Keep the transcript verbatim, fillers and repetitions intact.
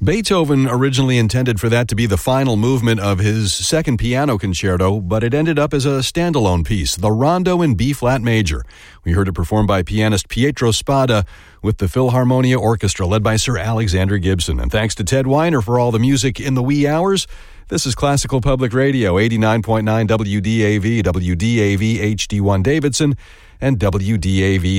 Beethoven originally intended for that to be the final movement of his second piano concerto, but it ended up as a standalone piece, the Rondo in B-flat major. We heard it performed by pianist Pietro Spada with the Philharmonia Orchestra, led by Sir Alexander Gibson. And thanks to Ted Weiner for all the music in the wee hours. This is Classical Public Radio, eighty-nine point nine W D A V, W D A V H D one Davidson, and W D A V